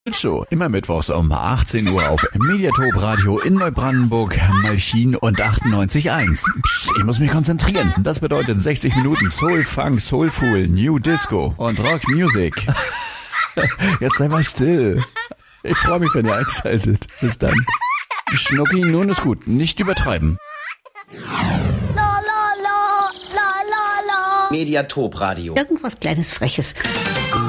Show. Immer mittwochs um 18 Uhr auf Mediatop Radio in Neubrandenburg, Malchin und 98.1. Psst, ich muss mich konzentrieren. Das bedeutet 60 Minuten Soul, Funk, Soulful, New Disco und Rock Music. Jetzt sei mal still. Ich freue mich, wenn ihr einschaltet. Bis dann. Schnucki, nun ist gut. Nicht übertreiben. Mediatop Radio. Irgendwas Kleines, Freches.